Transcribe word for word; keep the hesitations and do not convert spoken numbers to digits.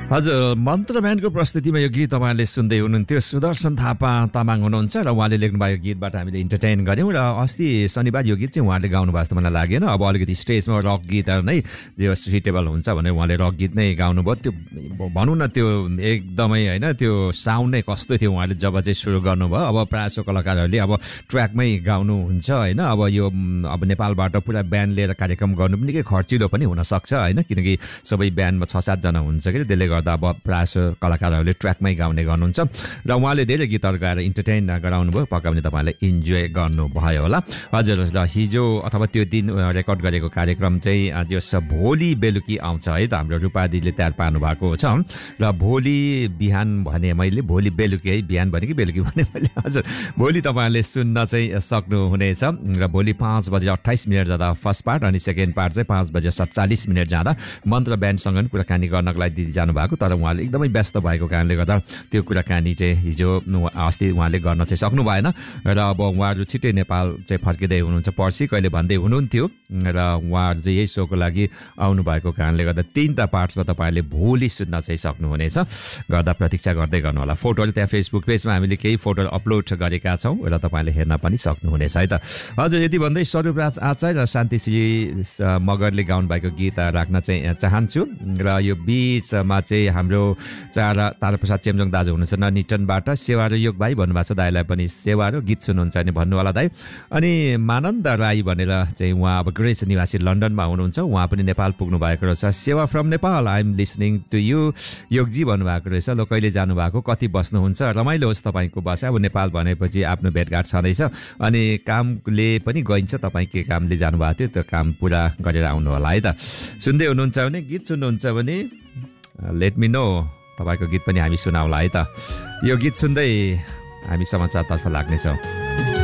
हजुर, मन्त्र ब्यान्डको प्रस्तुतिमा यो गीत तपाईँले सुन्दै हुनुहुन्थ्यो। सुदर्शन थापा तामाङ हुनुहुन्छ र उहाँले लेख्नुभएको गीतबाट हामीले इन्टरटेन गऱ्यौँ। र अस्ति शनिबार यो गीत चाहिँ उहाँले गाउनु भएको जस्तो मलाई लागेन। अब अलिकति स्टेजमा रक गीतहरू नै यो सुइटेबल हुन्छ भनेर उहाँले रक गीत नै गाउनुभयो। त्यो भनौँ न त्यो एकदमै होइन त्यो साउन्ड नै कस्तो थियो उहाँले जब चाहिँ सुरु गर्नुभयो। अब प्रायः जसो कलाकारहरूले अब ट्र्याकमै गाउनुहुन्छ होइन। अब यो अब नेपालबाट पुरा ब्यान्ड लिएर कार्यक्रम गर्नु पनि निकै खर्चिलो पनि हुनसक्छ होइन, किनकि सबै ब्यान्डमा छ सातजना हुन्छ कि त्यसले गर्दा अब प्रायः कलाकारहरूले ट्र्याकमै गाउने गर्नुहुन्छ र उहाँले धेरै गीतहरू गाएर इन्टरटेन गराउनु भयो। पक्का पनि तपाईँले इन्जोय गर्नुभयो होला। हजुर, र हिजो अथवा त्यो दिन रेकर्ड गरेको कार्यक्रम चाहिँ जस भोलि बेलुकी आउँछ है त, हाम्रो रूपादीले तयार पार्नु भएको छ। र भोलि बिहान भने मैले भोलि बेलुकी है, बिहान भने कि बेलुकी भने मैले हजुर भोलि तपाईँहरूले सुन्न चाहिँ सक्नुहुनेछ। र भोलि पाँच बजे अट्ठाइस मिनट जाँदा फर्स्ट पार्ट अनि सेकेन्ड पार्ट चाहिँ पाँच बजे सत्तालिस मिनट जाँदा मन्त्र ब्यान्डसँग कुराकानी गर्नको लागि दिदी जानुभएको, तर उहाँले एकदमै व्यस्त भएको कारणले गर्दा त्यो कुराकानी चाहिँ हिजो अस्ति उहाँले गर्न चाहिँ सक्नु भएन। र अब उहाँहरू छिट्टै नेपाल चाहिँ फर्किँदै हुनुहुन्छ पर्सि कहिले भन्दै हुनुहुन्थ्यो। र उहाँहरू चाहिँ यही सोको लागि आउनुभएको कारणले गर्दा तिनवटा पार्ट्समा तपाईँहरूले भोलि सुन्न चाहिँ सक्नुहुनेछ। गर्दा प्रतीक्षा गर्दै गर्नु होला। फोटोहरू त्यहाँ फेसबुक पेजमा हामीले केही फोटोहरू अपलोड गरेका छौँ र तपाईँले हेर्न पनि सक्नुहुनेछ है त। हजुर, यति भन्दै स्वरूपराज आचार्य र शान्तिश्री मगरले गाउनुभएको गीत राख्न चाहिँ चाहन्छु। र यो बिचमा चाहिँ हाम्रो चारा ताराप्रसाद चेम्जोङ दाजु हुनुहुन्छ निटनबाट। सेवारो योग भाइ भन्नुभएको छ, दाइलाई पनि सेवारो गीत सुन्नुहुन्छ अनि भन्नु होला दाइ। अनि मानन्द राई भनेर चाहिँ उहाँ अब ग्रेस निवासी लन्डनमा हुनुहुन्छ, उहाँ पनि नेपाल पुग्नु भएको रहेछ। सेवा from Nepal, I am listening to you योगजी भन्नुभएको रहेछ। ल कहिले जानुभएको, कति बस्नुहुन्छ, रमाइलो होस् तपाईँको बस। अब नेपाल भनेपछि आफ्नो भेटघाट छँदैछ अनि कामले पनि गइन्छ। तपाईँ के कामले जानुभएको थियो त्यो काम पुरा गरेर आउनु होला है त। सुन्दै हुनुहुन्छ भने, गीत सुन्नुहुन्छ भने लेट मी नो, तपाईँको गीत पनि हामी सुनाउला है त। यो गीत सुन्दै हामी समाचारतर्फ लाग्नेछौँ।